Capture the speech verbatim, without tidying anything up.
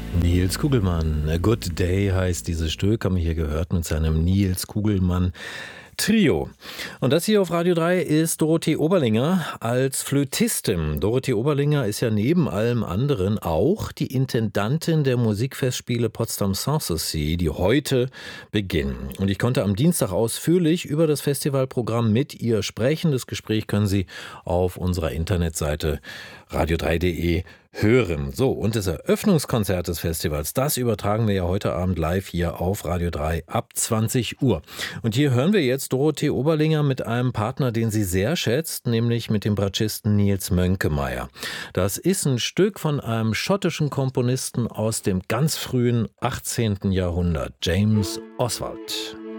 Nils Kugelmann, A Good Day heißt dieses Stück, haben wir hier gehört mit seinem Nils Kugelmann Trio. Und das hier auf Radio drei ist Dorothee Oberlinger als Flötistin. Dorothee Oberlinger ist ja neben allem anderen auch die Intendantin der Musikfestspiele Potsdam Sanssouci, die heute beginnen. Und ich konnte am Dienstag ausführlich über das Festivalprogramm mit ihr sprechen. Das Gespräch können Sie auf unserer Internetseite radio drei punkt de hören. So, und das Eröffnungskonzert des Festivals, das übertragen wir ja heute Abend live hier auf Radio drei ab zwanzig Uhr. Und hier hören wir jetzt Dorothee Oberlinger mit einem Partner, den sie sehr schätzt, nämlich mit dem Bratschisten Nils Mönkemeyer. Das ist ein Stück von einem schottischen Komponisten aus dem ganz frühen achtzehnten Jahrhundert, James Oswald.